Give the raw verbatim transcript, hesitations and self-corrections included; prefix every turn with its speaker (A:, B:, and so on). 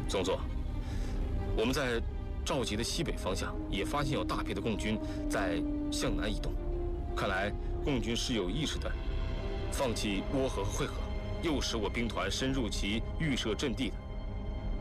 A: 宗座，我们在赵集的西北方向也发现有大批的共军在向南移动，看来共军是有意识的放弃涡河和会河，诱使我兵团深入其预设阵地的。